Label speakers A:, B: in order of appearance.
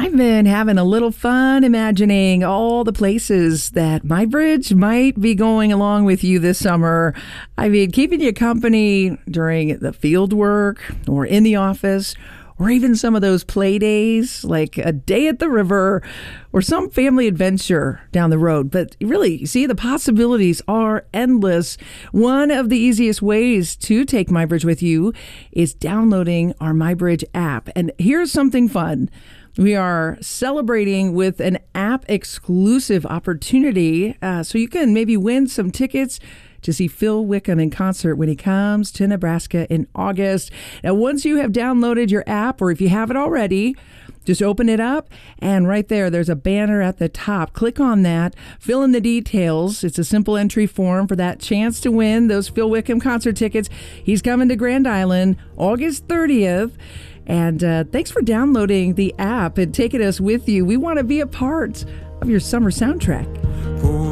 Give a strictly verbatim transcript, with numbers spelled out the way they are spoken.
A: I've been having a little fun imagining all the places that MyBridge might be going along with you this summer. I mean, keeping you company during the field work or in the office, or even some of those play days, like a day at the river or some family adventure down the road. But really, you see, the possibilities are endless. One of the easiest ways to take MyBridge with you is downloading our MyBridge app. And here's something fun. We are celebrating with an app-exclusive opportunity, uh, so you can maybe win some tickets to see Phil Wickham in concert when he comes to Nebraska in August. Now, once you have downloaded your app, or if you have it already, just open it up, and right there, there's a banner at the top. Click on that, fill in the details. It's a simple entry form for that chance to win those Phil Wickham concert tickets. He's coming to Grand Island August thirtieth. And uh, thanks for downloading the app and taking us with you. We want to be a part of your summer soundtrack.